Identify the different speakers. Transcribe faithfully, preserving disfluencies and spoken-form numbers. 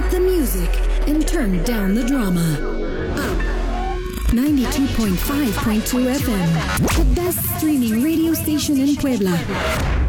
Speaker 1: up the music and turn down the drama. ninety-two point five point two F M, the best streaming radio station in Puebla.